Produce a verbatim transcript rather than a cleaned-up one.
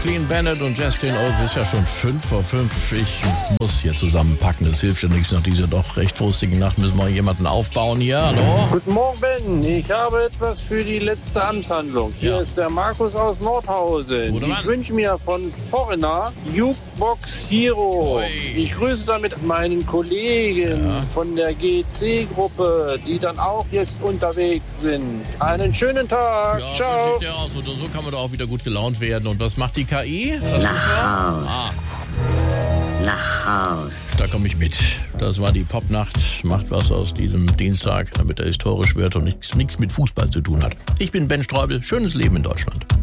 Clean Bandit und Jazz Clean Oath ist ja schon fünf vor fünf. Ich muss hier zusammenpacken, das hilft ja nichts. Nach dieser doch recht frustigen Nacht müssen wir jemanden aufbauen hier. Hallo? Guten Morgen, Ben. Ich habe etwas für die letzte Amtshandlung. Hier Ja. ist der Markus aus Nordhausen. Guter Mann. Ich wünsche mir von Foreigner Jukebox Hero. Oi. Ich grüße damit meinen Kollegen Ja. von der G C-Gruppe, die dann auch jetzt unterwegs sind. Einen schönen Tag. Ja, Ciao. sieht ja aus. Oder so kann man doch auch wieder gut gelaunt werden. Und was macht die K I? Was Nach Haus. Ah, Nach Haus. da komme ich mit. Das war die Popnacht. Macht was aus diesem Dienstag, damit er historisch wird und nichts, nichts mit Fußball zu tun hat. Ich bin Ben Streubel. Schönes Leben in Deutschland.